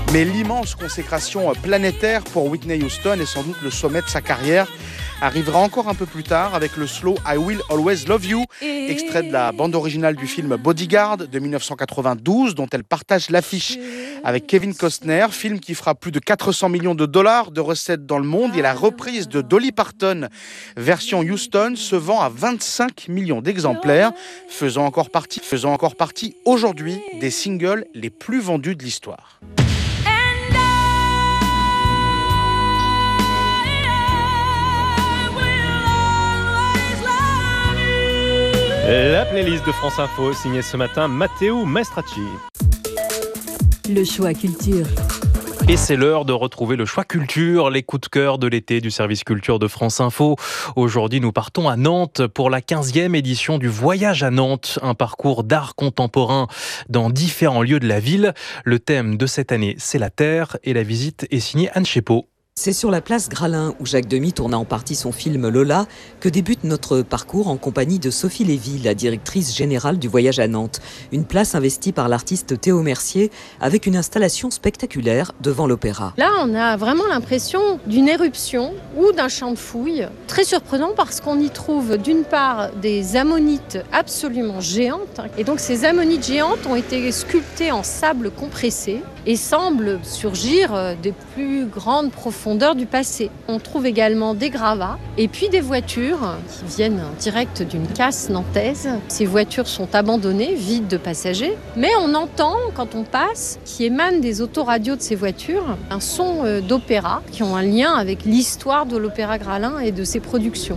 Mais l'immense consécration planétaire pour Whitney Houston et sans doute le sommet de sa carrière arrivera encore un peu plus tard avec le slow I Will Always Love You, extrait de la bande originale du film Bodyguard de 1992 dont elle partage l'affiche avec Kevin Costner, film qui fera plus de 400 millions de dollars de recettes dans le monde, et la reprise de Dolly Parton version Houston se vend à 25 millions d'exemplaires, faisant encore partie aujourd'hui des singles les plus vendus de l'histoire. La playlist de France Info, signée ce matin Matteo Maestracci. Le choix culture. Et c'est l'heure de retrouver le choix culture, les coups de cœur de l'été du service culture de France Info. Aujourd'hui, nous partons à Nantes pour la 15e édition du Voyage à Nantes, un parcours d'art contemporain dans différents lieux de la ville. Le thème de cette année, c'est la Terre, et la visite est signée Anne Chépeau. C'est sur la place Gralin, où Jacques Demy tourna en partie son film Lola, que débute notre parcours en compagnie de Sophie Lévy, la directrice générale du Voyage à Nantes. Une place investie par l'artiste Théo Mercier, avec une installation spectaculaire devant l'opéra. Là, on a vraiment l'impression d'une éruption ou d'un champ de fouilles. Très surprenant parce qu'on y trouve d'une part des ammonites absolument géantes. Et donc ces ammonites géantes ont été sculptées en sable compressé et semblent surgir des plus grandes profondeurs du passé. On trouve également des gravats et puis des voitures qui viennent direct d'une casse nantaise. Ces voitures sont abandonnées, vides de passagers, mais on entend, quand on passe, qui émane des autoradios de ces voitures, un son d'opéra qui ont un lien avec l'histoire de l'Opéra Gralin et de ses productions.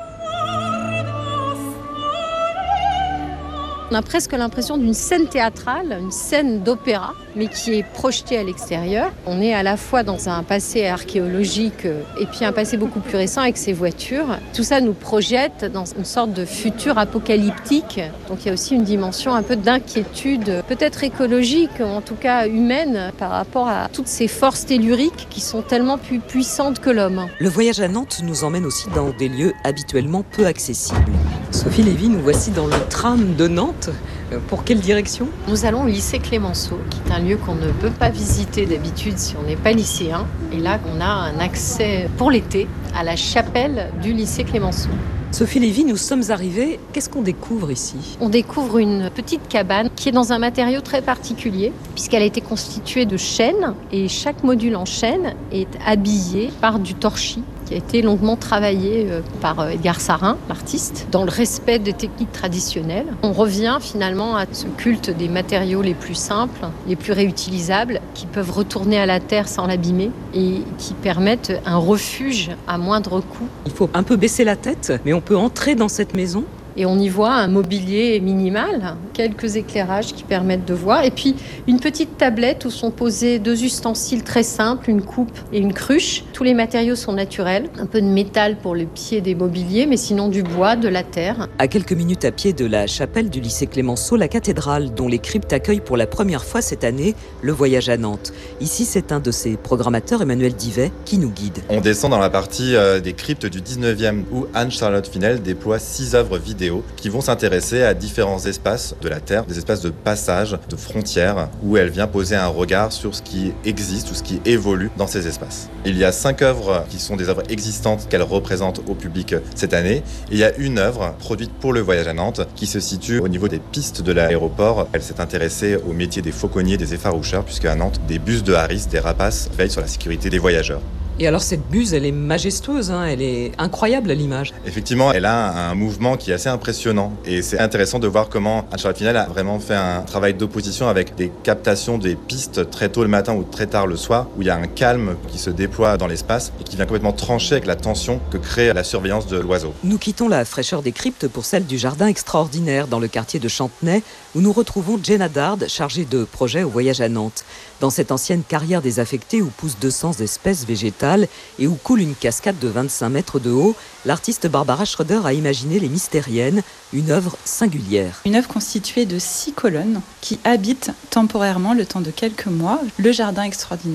On a presque l'impression d'une scène théâtrale, une scène d'opéra, mais qui est projetée à l'extérieur. On est à la fois dans un passé archéologique et puis un passé beaucoup plus récent avec ces voitures. Tout ça nous projette dans une sorte de futur apocalyptique. Donc il y a aussi une dimension un peu d'inquiétude, peut-être écologique, ou en tout cas humaine, par rapport à toutes ces forces telluriques qui sont tellement plus puissantes que l'homme. Le Voyage à Nantes nous emmène aussi dans des lieux habituellement peu accessibles. Sophie Lévy, nous voici dans le tram de Nantes. Pour quelle direction ? Nous allons au lycée Clémenceau, qui est un lieu qu'on ne peut pas visiter d'habitude si on n'est pas lycéen. Et là, on a un accès pour l'été à la chapelle du lycée Clémenceau. Sophie Lévy, nous sommes arrivés. Qu'est-ce qu'on découvre ici ? On découvre une petite cabane qui est dans un matériau très particulier, puisqu'elle a été constituée de chêne, et chaque module en chêne est habillé par du torchis, qui a été longuement travaillé par Edgar Sarin, l'artiste, dans le respect des techniques traditionnelles. On revient finalement à ce culte des matériaux les plus simples, les plus réutilisables, qui peuvent retourner à la terre sans l'abîmer et qui permettent un refuge à moindre coût. Il faut un peu baisser la tête, mais on peut entrer dans cette maison. Et on y voit un mobilier minimal, quelques éclairages qui permettent de voir. Et puis une petite tablette où sont posés 2 ustensiles très simples, une coupe et une cruche. Tous les matériaux sont naturels. Un peu de métal pour le pied des mobiliers, mais sinon du bois, de la terre. À quelques minutes à pied de la chapelle du lycée Clémenceau, la cathédrale, dont les cryptes accueillent pour la première fois cette année le Voyage à Nantes. Ici, c'est un de ses programmateurs, Emmanuel Divet, qui nous guide. On descend dans la partie des cryptes du 19e où Anne-Charlotte Finel déploie 6 œuvres vidéo qui vont s'intéresser à différents espaces de la Terre, des espaces de passage, de frontières, où elle vient poser un regard sur ce qui existe ou ce qui évolue dans ces espaces. Il y a 5 œuvres qui sont des œuvres existantes qu'elle représente au public cette année. Et il y a une œuvre produite pour le Voyage à Nantes qui se situe au niveau des pistes de l'aéroport. Elle s'est intéressée au métier des fauconniers, des effaroucheurs, puisque à Nantes, des bus de Harris, des rapaces, veillent sur la sécurité des voyageurs. Et alors cette buse, elle est majestueuse, elle est incroyable à l'image. Effectivement, elle a un mouvement qui est assez impressionnant et c'est intéressant de voir comment Anne-Charlotte Finel a vraiment fait un travail d'opposition avec des captations des pistes très tôt le matin ou très tard le soir, où il y a un calme qui se déploie dans l'espace et qui vient complètement trancher avec la tension que crée la surveillance de l'oiseau. Nous quittons la fraîcheur des cryptes pour celle du jardin extraordinaire dans le quartier de Chantenay, où nous retrouvons Jenna Dard, chargée de projet au Voyage à Nantes. Dans cette ancienne carrière désaffectée où poussent 200 espèces végétales et où coule une cascade de 25 mètres de haut, l'artiste Barbara Schroeder a imaginé Les Mystériennes, une œuvre singulière. Une œuvre constituée de 6 colonnes qui habitent temporairement, le temps de quelques mois, le jardin extraordinaire.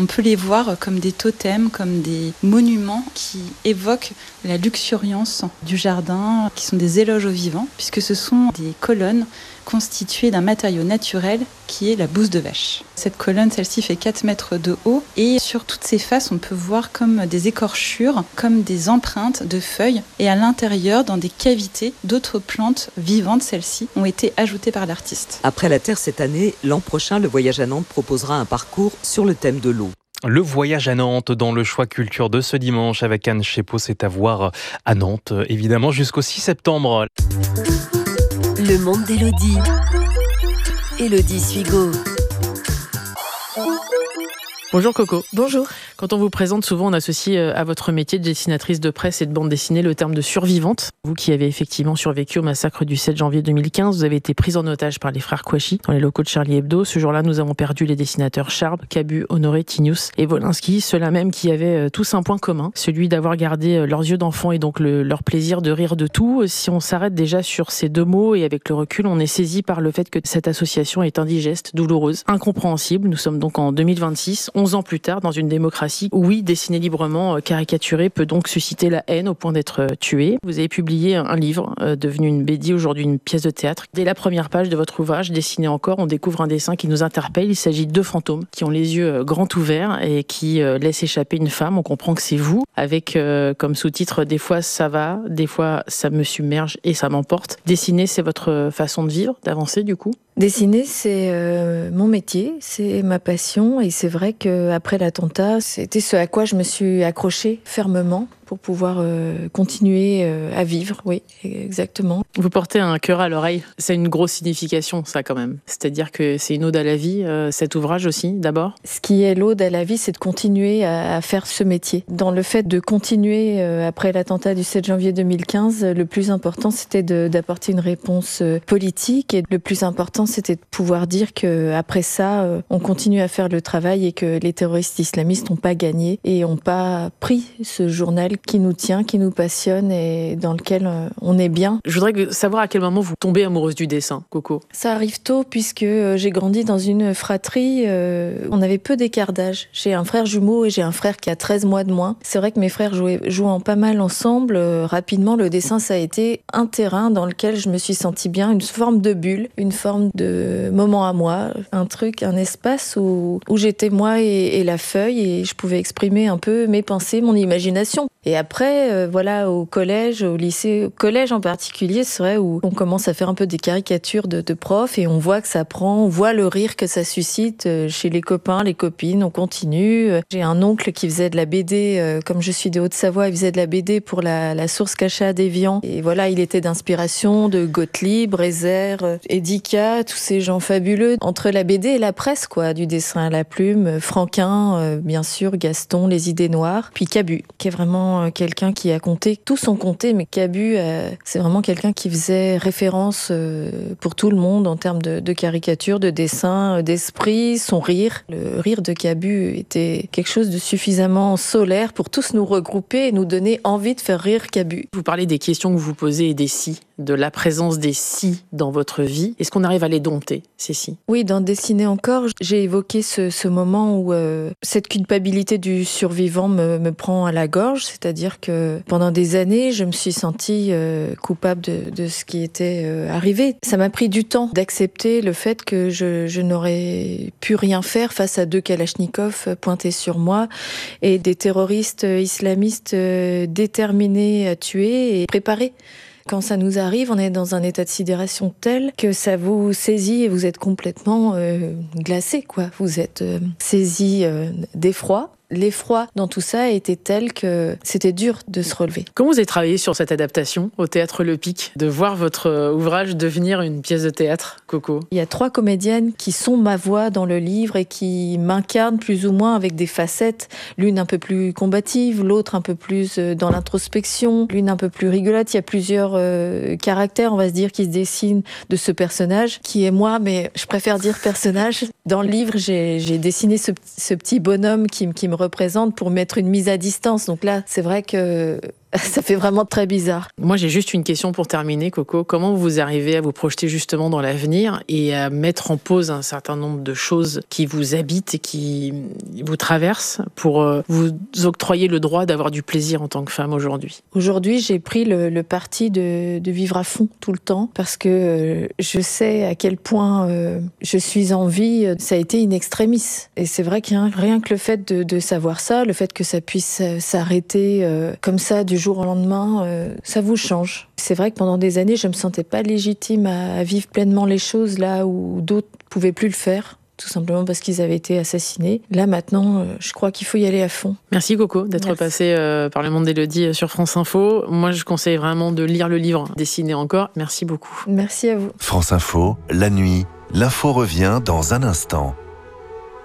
On peut les voir comme des totems, comme des monuments qui évoquent la luxuriance du jardin, qui sont des éloges aux vivants, puisque ce sont des colonnes constituée d'un matériau naturel qui est la bouse de vache. Cette colonne, celle-ci fait 4 mètres de haut et sur toutes ses faces, on peut voir comme des écorchures, comme des empreintes de feuilles et à l'intérieur, dans des cavités, d'autres plantes vivantes, celles-ci, ont été ajoutées par l'artiste. Après la Terre cette année, l'an prochain, le Voyage à Nantes proposera un parcours sur le thème de l'eau. Le voyage à Nantes dans le choix culture de ce dimanche avec Anne Chépot, c'est à voir à Nantes, évidemment, jusqu'au 6 septembre. Le monde d'Élodie. Élodie Suigo. Bonjour Coco. Bonjour. Quand on vous présente, souvent on associe à votre métier de dessinatrice de presse et de bande dessinée le terme de survivante. Vous qui avez effectivement survécu au massacre du 7 janvier 2015, vous avez été prise en otage par les frères Kouachi dans les locaux de Charlie Hebdo. Ce jour-là, nous avons perdu les dessinateurs Charb, Cabu, Honoré, Tinius et Wolinski, ceux-là même qui avaient tous un point commun, celui d'avoir gardé leurs yeux d'enfant et donc leur plaisir de rire de tout. Si on s'arrête déjà sur ces deux mots et avec le recul, on est saisi par le fait que cette association est indigeste, douloureuse, incompréhensible. Nous sommes donc en 2026, 11 ans plus tard, dans une démocratie où, oui, dessiner librement, caricaturer peut donc susciter la haine au point d'être tué. Vous avez publié un livre, devenu une BD, aujourd'hui une pièce de théâtre. Dès la première page de votre ouvrage, Dessiner encore, on découvre un dessin qui nous interpelle. Il s'agit de deux fantômes qui ont les yeux grands ouverts et qui laissent échapper une femme. On comprend que c'est vous, avec comme sous-titre « Des fois ça va, des fois ça me submerge et ça m'emporte ». Dessiner, c'est votre façon de vivre, d'avancer du coup ? Dessiner, c'est mon métier, c'est ma passion et c'est vrai qu'après l'attentat, c'était ce à quoi je me suis accrochée fermement pour pouvoir continuer à vivre, oui, exactement. Vous portez un cœur à l'oreille, c'est une grosse signification ça quand même, c'est-à-dire que c'est une ode à la vie, cet ouvrage aussi d'abord. Ce qui est l'ode à la vie, c'est de continuer à faire ce métier. Dans le fait de continuer après l'attentat du 7 janvier 2015, le plus important c'était d'apporter une réponse politique et le plus important c'était de pouvoir dire qu'après ça, on continue à faire le travail et que les terroristes islamistes n'ont pas gagné et n'ont pas pris ce journal qui nous tient, qui nous passionne et dans lequel on est bien. Je voudrais savoir à quel moment vous tombez amoureuse du dessin, Coco. Ça arrive tôt puisque j'ai grandi dans une fratrie, on avait peu d'écart d'âge. J'ai un frère jumeau et j'ai un frère qui a 13 mois de moins. C'est vrai que mes frères jouant pas mal ensemble, rapidement le dessin ça a été un terrain dans lequel je me suis sentie bien, une forme de bulle, une forme de moment à moi, un truc, un espace où j'étais moi et la feuille et je pouvais exprimer un peu mes pensées, mon imagination. Et après, voilà, au collège, au lycée, au collège en particulier, c'est vrai où on commence à faire un peu des caricatures de profs et on voit que ça prend, on voit le rire que ça suscite chez les copains, les copines, on continue. J'ai un oncle qui faisait de la BD, comme je suis de Haute-Savoie, il faisait de la BD pour la source cachée d'Évian. Et voilà, il était d'inspiration de Gottlieb, Rézère, Edica, tous ces gens fabuleux. Entre la BD et la presse, quoi, du dessin à la plume, Franquin, bien sûr, Gaston, les idées noires, puis Cabu, qui est vraiment quelqu'un qui a compté, tous ont compté, mais Cabu, c'est vraiment quelqu'un qui faisait référence pour tout le monde en termes de caricature, de dessin, d'esprit, son rire. Le rire de Cabu était quelque chose de suffisamment solaire pour tous nous regrouper et nous donner envie de faire rire Cabu. Vous parlez des questions que vous posez et des si, de la présence des si dans votre vie. Est-ce qu'on arrive à les dompter, ces si ? Oui, dans Dessiner encore, j'ai évoqué ce moment où cette culpabilité du survivant me prend à la gorge, c'est-à-dire que pendant des années, je me suis sentie coupable de ce qui était arrivé. Ça m'a pris du temps d'accepter le fait que je n'aurais pu rien faire face à 2 kalachnikovs pointés sur moi et des terroristes islamistes déterminés à tuer et préparés. Quand ça nous arrive, on est dans un état de sidération tel que ça vous saisit et vous êtes complètement glacé, quoi. Vous êtes saisi d'effroi. L'effroi dans tout ça était tel que c'était dur de se relever. Comment vous avez travaillé sur cette adaptation au Théâtre Le Pic, de voir votre ouvrage devenir une pièce de théâtre, Coco ? Il y a 3 comédiennes qui sont ma voix dans le livre et qui m'incarnent plus ou moins avec des facettes, l'une un peu plus combative, l'autre un peu plus dans l'introspection, l'une un peu plus rigolote. Il y a plusieurs caractères, on va se dire, qui se dessinent de ce personnage, qui est moi, mais je préfère dire personnage. Dans le livre, j'ai dessiné ce petit bonhomme qui me représente pour mettre une mise à distance. Donc là, c'est vrai que Ça fait vraiment très bizarre. Moi, j'ai juste une question pour terminer, Coco. Comment vous arrivez à vous projeter justement dans l'avenir et à mettre en pause un certain nombre de choses qui vous habitent et qui vous traversent pour vous octroyer le droit d'avoir du plaisir en tant que femme aujourd'hui? Aujourd'hui, j'ai pris le parti de vivre à fond tout le temps parce que je sais à quel point je suis en vie. Ça a été in extremis. Et c'est vrai qu'il y a rien que le fait de savoir ça, le fait que ça puisse s'arrêter comme ça du jour au lendemain, ça vous change. C'est vrai que pendant des années, je me sentais pas légitime à vivre pleinement les choses là où d'autres pouvaient plus le faire. Tout simplement parce qu'ils avaient été assassinés. Là, maintenant, je crois qu'il faut y aller à fond. Merci Coco d'être passée par le monde d'Élodie sur France Info. Moi, je conseille vraiment de lire le livre Dessiner encore. Merci beaucoup. Merci à vous. France Info, la nuit, l'info revient dans un instant.